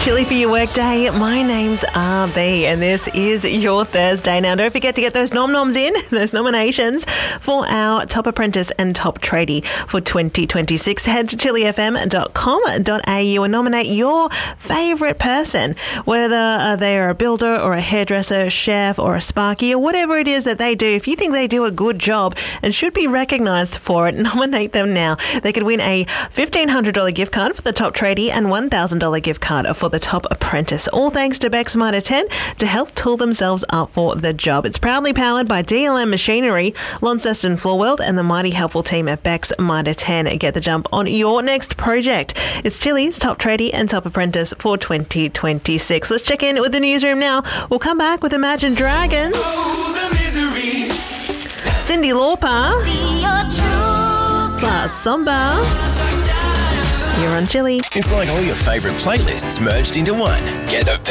Chilli for your workday. My name's RB and this is your Thursday. Now, don't forget to get those nom-noms in, those nominations for our Top Apprentice and Top Tradie for 2026. Head to chillifm.com.au and nominate your favourite person, whether they are a builder or a hairdresser, chef or a sparky or whatever it is that they do. If you think they do a good job and should be recognised for it, nominate them now. They could win a $1,500 gift card for the Top Tradie and $1,000 gift card for the Top Apprentice. All thanks to Beck's Mitre 10 to help tool themselves up for the job. It's proudly powered by DLM Machinery, Launceston Floorworld and the mighty helpful team at Beck's Mitre 10. Get the jump on your next project. It's Chilli's Top Tradie and Top Apprentice for 2026. Let's check in with the newsroom now. We'll come back with Imagine Dragons, Cyndi Lauper, plus Samba. You're on Chilli. It's like all your favourite playlists merged into one. Get the